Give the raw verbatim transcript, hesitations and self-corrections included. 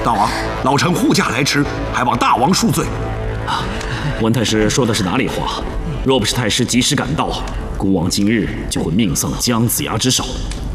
大王，老臣护驾来迟，还望大王恕罪。 啊，温太师说的是哪里话？若不是太师及时赶到，孤王今日就会命丧姜子牙之手。